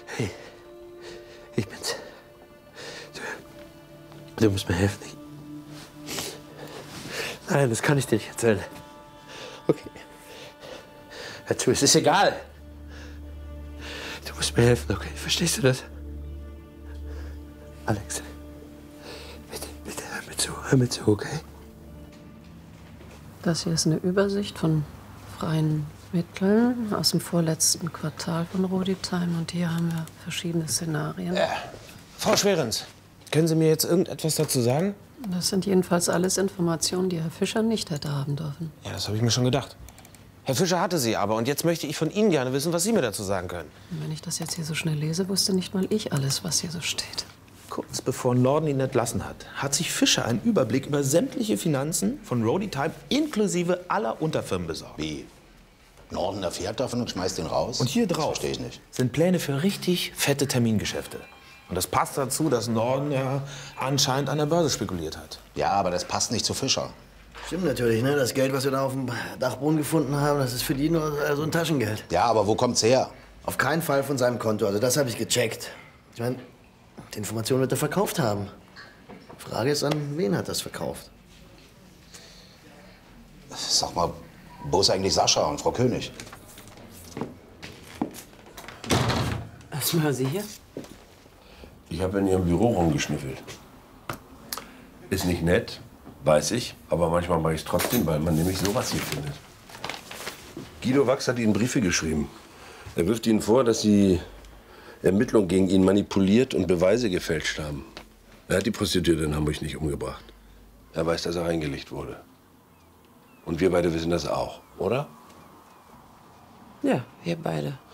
Hey, ich bin's. Du musst mir helfen. Nein, das kann ich dir nicht erzählen. Okay. Hör zu, es ist egal. Du musst mir helfen, okay? Verstehst du das? Alex, bitte hör mir zu, okay? Das hier ist eine Übersicht von freien Mitteln aus dem vorletzten Quartal von Rodi Time. Und hier haben wir verschiedene Szenarien. Frau Schwerenz, können Sie mir jetzt irgendetwas dazu sagen? Das sind jedenfalls alles Informationen, die Herr Fischer nicht hätte haben dürfen. Ja, das habe ich mir schon gedacht. Herr Fischer hatte sie aber. Und jetzt möchte ich von Ihnen gerne wissen, was Sie mir dazu sagen können. Und wenn ich das jetzt hier so schnell lese, wusste nicht mal ich alles, was hier so steht. Kurz bevor Norden ihn entlassen hat sich Fischer einen Überblick über sämtliche Finanzen von Rodi Time inklusive aller Unterfirmen besorgt. Wie? Norden erfährt davon und schmeißt ihn raus? Und hier Das drauf verstehe ich nicht. sind Pläne für richtig fette Termingeschäfte. Und das passt dazu, dass Norden ja anscheinend an der Börse spekuliert hat. Ja, aber das passt nicht zu Fischer. Stimmt natürlich, ne? Das Geld, was wir da auf dem Dachboden gefunden haben, das ist für die nur so ein Taschengeld. Ja, aber wo kommt's her? Auf keinen Fall von seinem Konto. Also das habe ich gecheckt. Ich meine, die Information wird er verkauft haben. Die Frage ist, an wen hat er es verkauft? Sag mal, wo ist eigentlich Sascha und Frau König? Was machen Sie hier? Ich habe in Ihrem Büro rumgeschnüffelt. Ist nicht nett, weiß ich, aber manchmal mache ich es trotzdem, weil man nämlich sowas hier findet. Guido Wachs hat Ihnen Briefe geschrieben. Er wirft Ihnen vor, dass Sie Ermittlungen gegen ihn manipuliert und Beweise gefälscht haben. Er hat die Prostituierte in Hamburg nicht umgebracht. Er weiß, dass er reingelegt wurde. Und wir beide wissen das auch, oder? Ja, wir beide.